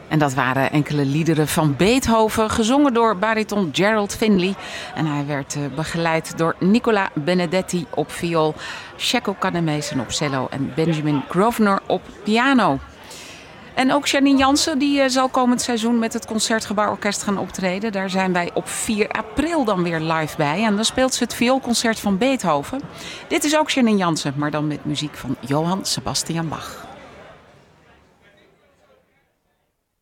En dat waren enkele liederen van Beethoven, gezongen door bariton Gerald Finley. En hij werd begeleid door Nicola Benedetti op viool, Cecco Cannemesen op cello en Benjamin Grosvenor op piano. En ook Janine Jansen die zal komend seizoen met het Concertgebouworkest gaan optreden. Daar zijn wij op 4 april dan weer live bij. En dan speelt ze het vioolconcert van Beethoven. Dit is ook Janine Jansen, maar dan met muziek van Johann Sebastian Bach.